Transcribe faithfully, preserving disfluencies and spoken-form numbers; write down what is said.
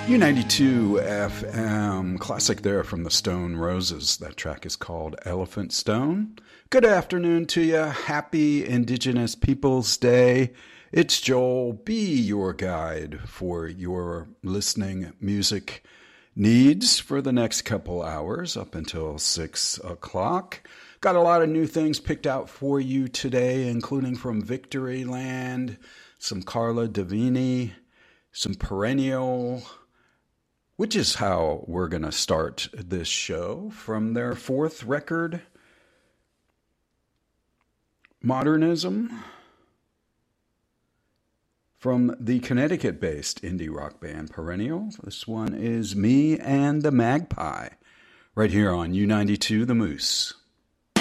U ninety-two F M, classic there from the Stone Roses. That track is called Elephant Stone. Good afternoon to you. Happy Indigenous Peoples Day. It's Joel B., your guide for your listening music needs for the next couple hours up until six o'clock. Got a lot of new things picked out for you today, including from Victory Land, some Carla Divini, some Perennial, which is how we're going to start this show, from their fourth record, Modernism, from the Connecticut-based indie rock band Perennial. This one is Me and the Magpie, right here on U ninety-two The Moose.